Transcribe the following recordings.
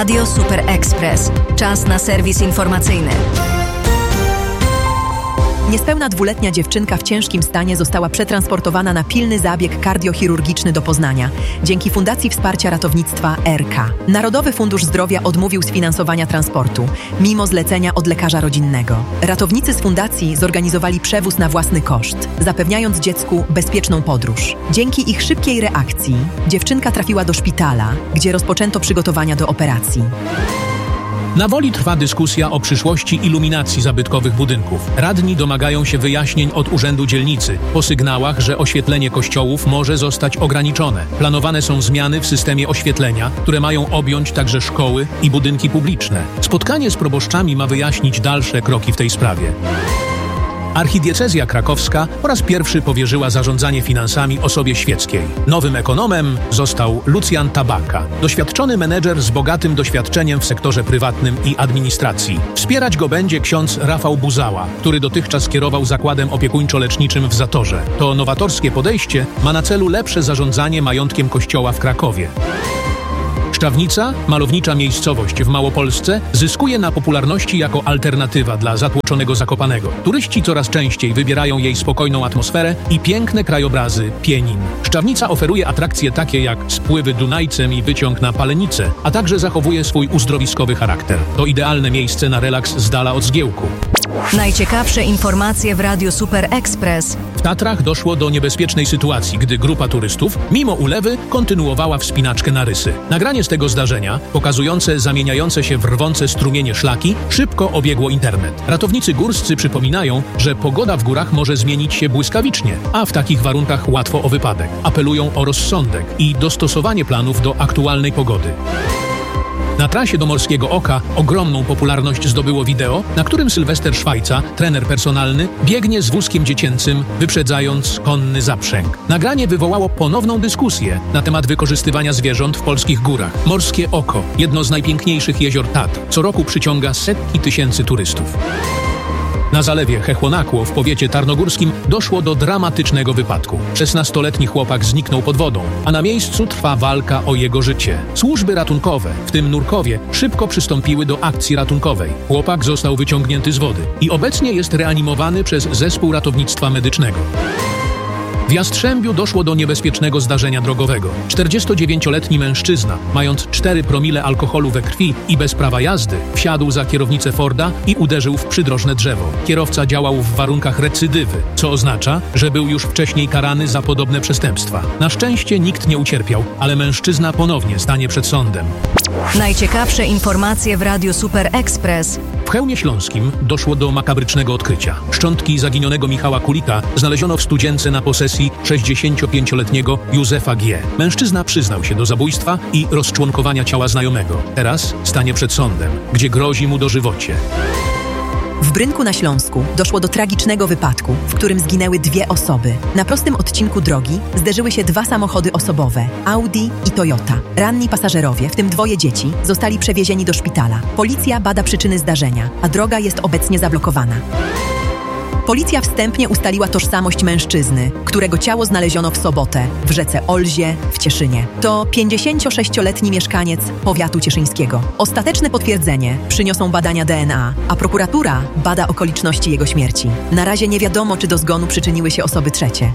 Radio Super Express. Czas na serwis informacyjny. Niespełna 2-letnia dziewczynka w ciężkim stanie została przetransportowana na pilny zabieg kardiochirurgiczny do Poznania dzięki Fundacji Wsparcia Ratownictwa RK. Narodowy Fundusz Zdrowia odmówił sfinansowania transportu, mimo zlecenia od lekarza rodzinnego. Ratownicy z fundacji zorganizowali przewóz na własny koszt, zapewniając dziecku bezpieczną podróż. Dzięki ich szybkiej reakcji dziewczynka trafiła do szpitala, gdzie rozpoczęto przygotowania do operacji. Na Woli trwa dyskusja o przyszłości iluminacji zabytkowych budynków. Radni domagają się wyjaśnień od Urzędu Dzielnicy po sygnałach, że oświetlenie kościołów może zostać ograniczone. Planowane są zmiany w systemie oświetlenia, które mają objąć także szkoły i budynki publiczne. Spotkanie z proboszczami ma wyjaśnić dalsze kroki w tej sprawie. Archidiecezja krakowska po raz pierwszy powierzyła zarządzanie finansami osobie świeckiej. Nowym ekonomem został Lucjan Tabaka, doświadczony menedżer z bogatym doświadczeniem w sektorze prywatnym i administracji. Wspierać go będzie ksiądz Rafał Buzała, który dotychczas kierował zakładem opiekuńczo-leczniczym w Zatorze. To nowatorskie podejście ma na celu lepsze zarządzanie majątkiem kościoła w Krakowie. Szczawnica, malownicza miejscowość w Małopolsce, zyskuje na popularności jako alternatywa dla zatłoczonego Zakopanego. Turyści coraz częściej wybierają jej spokojną atmosferę i piękne krajobrazy Pienin. Szczawnica oferuje atrakcje takie jak spływy Dunajcem i wyciąg na Palenicę, a także zachowuje swój uzdrowiskowy charakter. To idealne miejsce na relaks z dala od zgiełku. Najciekawsze informacje w Radio Super Express. W Tatrach doszło do niebezpiecznej sytuacji, gdy grupa turystów, mimo ulewy, kontynuowała wspinaczkę na Rysy. Nagranie z tego zdarzenia, pokazujące zamieniające się w rwące strumienie szlaki, szybko obiegło internet. Ratownicy górscy przypominają, że pogoda w górach może zmienić się błyskawicznie, a w takich warunkach łatwo o wypadek. Apelują o rozsądek i dostosowanie planów do aktualnej pogody. Na trasie do Morskiego Oka ogromną popularność zdobyło wideo, na którym Sylwester Szwajca, trener personalny, biegnie z wózkiem dziecięcym, wyprzedzając konny zaprzęg. Nagranie wywołało ponowną dyskusję na temat wykorzystywania zwierząt w polskich górach. Morskie Oko, jedno z najpiękniejszych jezior Tatr, co roku przyciąga setki tysięcy turystów. Na zalewie Chechłonakło w powiecie tarnogórskim doszło do dramatycznego wypadku. 16-letni chłopak zniknął pod wodą, a na miejscu trwa walka o jego życie. Służby ratunkowe, w tym nurkowie, szybko przystąpiły do akcji ratunkowej. Chłopak został wyciągnięty z wody i obecnie jest reanimowany przez zespół ratownictwa medycznego. W Jastrzębiu doszło do niebezpiecznego zdarzenia drogowego. 49-letni mężczyzna, mając 4 promile alkoholu we krwi i bez prawa jazdy, wsiadł za kierownicę Forda i uderzył w przydrożne drzewo. Kierowca działał w warunkach recydywy, co oznacza, że był już wcześniej karany za podobne przestępstwa. Na szczęście nikt nie ucierpiał, ale mężczyzna ponownie stanie przed sądem. Najciekawsze informacje w Radio Super Express. W Chełmie Śląskim doszło do makabrycznego odkrycia. Szczątki zaginionego Michała Kulika znaleziono w studzience na posesji 65-letniego Józefa G. Mężczyzna przyznał się do zabójstwa i rozczłonkowania ciała znajomego. Teraz stanie przed sądem, gdzie grozi mu dożywocie. W Brynku na Śląsku doszło do tragicznego wypadku, w którym zginęły 2 osoby. Na prostym odcinku drogi zderzyły się 2 samochody osobowe, Audi i Toyota. Ranni pasażerowie, w tym 2 dzieci, zostali przewiezieni do szpitala. Policja bada przyczyny zdarzenia, a droga jest obecnie zablokowana. Policja wstępnie ustaliła tożsamość mężczyzny, którego ciało znaleziono w sobotę w rzece Olzie w Cieszynie. To 56-letni mieszkaniec powiatu cieszyńskiego. Ostateczne potwierdzenie przyniosą badania DNA, a prokuratura bada okoliczności jego śmierci. Na razie nie wiadomo, czy do zgonu przyczyniły się osoby trzecie.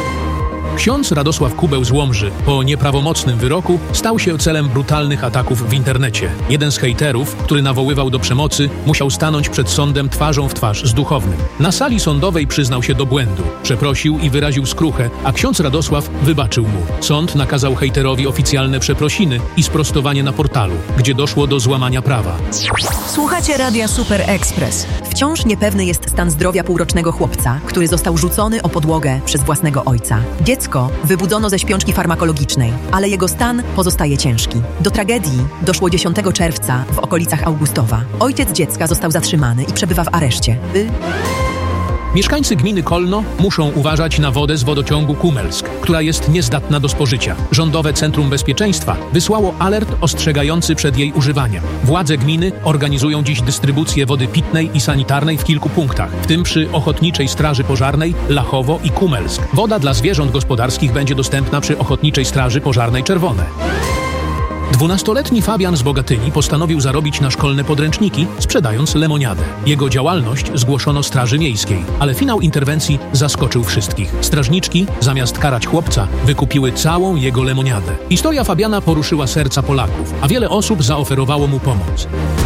Ksiądz Radosław Kubeł z Łomży po nieprawomocnym wyroku stał się celem brutalnych ataków w internecie. Jeden z hejterów, który nawoływał do przemocy, musiał stanąć przed sądem twarzą w twarz z duchownym. Na sali sądowej przyznał się do błędu, przeprosił i wyraził skruchę, a ksiądz Radosław wybaczył mu. Sąd nakazał hejterowi oficjalne przeprosiny i sprostowanie na portalu, gdzie doszło do złamania prawa. Słuchacie Radia Super Express. Wciąż niepewny jest stan zdrowia półrocznego chłopca, który został rzucony o podłogę przez własnego ojca. Dziecko wybudzono ze śpiączki farmakologicznej, ale jego stan pozostaje ciężki. Do tragedii doszło 10 czerwca w okolicach Augustowa. Ojciec dziecka został zatrzymany i przebywa w areszcie. Mieszkańcy gminy Kolno muszą uważać na wodę z wodociągu Kumelsk, która jest niezdatna do spożycia. Rządowe Centrum Bezpieczeństwa wysłało alert ostrzegający przed jej używaniem. Władze gminy organizują dziś dystrybucję wody pitnej i sanitarnej w kilku punktach, w tym przy Ochotniczej Straży Pożarnej, Lachowo i Kumelsk. Woda dla zwierząt gospodarskich będzie dostępna przy Ochotniczej Straży Pożarnej Czerwone. 12-letni Fabian z Bogatyni postanowił zarobić na szkolne podręczniki, sprzedając lemoniadę. Jego działalność zgłoszono Straży Miejskiej, ale finał interwencji zaskoczył wszystkich. Strażniczki, zamiast karać chłopca, wykupiły całą jego lemoniadę. Historia Fabiana poruszyła serca Polaków, a wiele osób zaoferowało mu pomoc.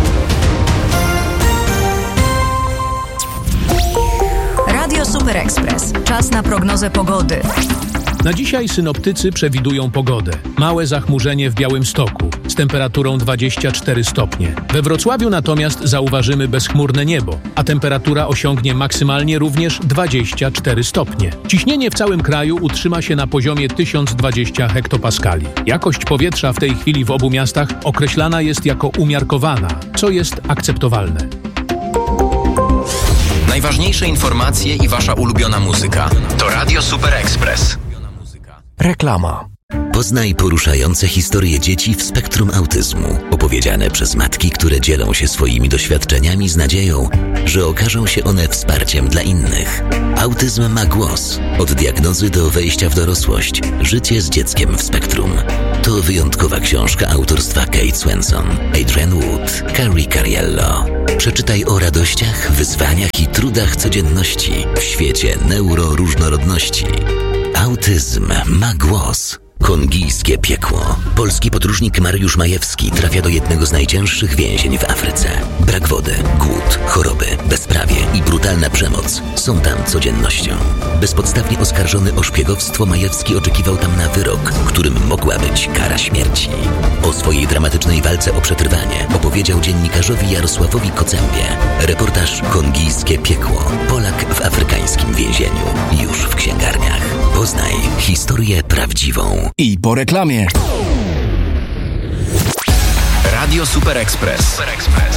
Radio Super Express. Czas na prognozę pogody. Na dzisiaj synoptycy przewidują pogodę. Małe zachmurzenie w Białymstoku z temperaturą 24 stopnie. We Wrocławiu natomiast zauważymy bezchmurne niebo, a temperatura osiągnie maksymalnie również 24 stopnie. Ciśnienie w całym kraju utrzyma się na poziomie 1020 hektopaskali. Jakość powietrza w tej chwili w obu miastach określana jest jako umiarkowana, co jest akceptowalne. Najważniejsze informacje i wasza ulubiona muzyka to Radio Super Express. Reklama. Poznaj poruszające historie dzieci w spektrum autyzmu, opowiedziane przez matki, które dzielą się swoimi doświadczeniami z nadzieją, że okażą się one wsparciem dla innych. Autyzm ma głos. Od diagnozy do wejścia w dorosłość. Życie z dzieckiem w spektrum. To wyjątkowa książka autorstwa Kate Swenson, Adrian Wood, Carrie Cariello. Przeczytaj o radościach, wyzwaniach i trudach codzienności w świecie neuroróżnorodności. Autyzm ma głos. Kongijskie piekło. Polski podróżnik Mariusz Majewski trafia do jednego z najcięższych więzień w Afryce. Brak wody, głód, choroby, bezprawie i brutalna przemoc są tam codziennością. Bezpodstawnie oskarżony o szpiegowstwo, Majewski oczekiwał tam na wyrok, którym mogła być kara śmierci. O swojej dramatycznej walce o przetrwanie opowiedział dziennikarzowi Jarosławowi Kocębie. Reportaż Kongijskie piekło. Polak w afrykańskim więzieniu. Już w księgarniach. Poznaj historię prawdziwą. I po reklamie. Radio Super Express.